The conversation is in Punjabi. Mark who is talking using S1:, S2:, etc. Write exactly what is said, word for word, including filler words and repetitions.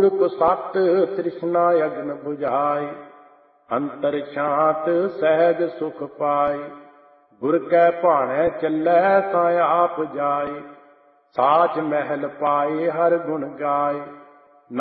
S1: ਊੜਕ ਸਤ ਤ੍ਰਿਸ਼ਨਾ ਅਗਨ ਬੁਝਾਏ, ਅੰਤਰ ਸ਼ਾਂਤ ਸਹਿਜ ਸੁਖ ਪਾਏ। ਗੁਰ ਕੈ ਭਾਣੈ ਚੱਲੈ ਤਾਂ ਆਪ ਜਾਏ, ਸਾਚ ਮਹਿਲ ਪਾਏ ਹਰ ਗੁਣ ਗਾਏ।